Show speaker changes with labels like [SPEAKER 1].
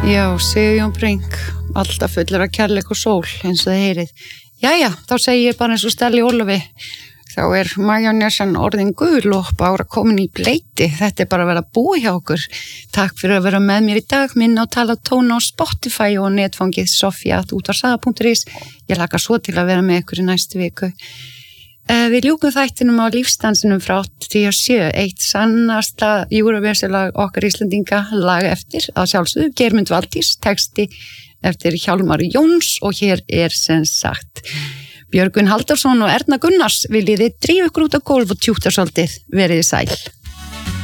[SPEAKER 1] Já, Sigurjón Brink, alltaf fullur af kærleik og sól, eins og þið heyrið. Jæja, þá segi ég bara eins og Stelli Ólafi, þá majónesan orðin gul og bara komin í bleiti. Þetta bara að vera búið hjá okkur. Takk fyrir að vera með mér í dag, minn á tala tóna á Spotify og netfangið sofia@útvarsaga.is. Ég laka svo til að vera með ykkur í næstu viku. Við ljúkum þættinum á lífstansinum frá 87, eitt sannasta Eurovision-lag okkar Íslendinga, lag eftir að sjálfsögðu Geirmund Valdís, texti eftir Hjálmar Jóns og hér sem sagt Björgvin Halldórsson og Erna Gunnars. Viljið þið drífa ykkur út á gólf og tjúta svolítið, verið sæl.